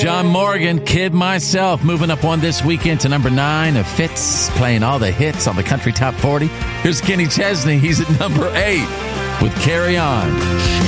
John Morgan, Kid Myself, moving up one this weekend to number 9 of Fitz, playing all the hits on the Country Top 40. Here's Kenny Chesney. He's at number 8 with Carry On.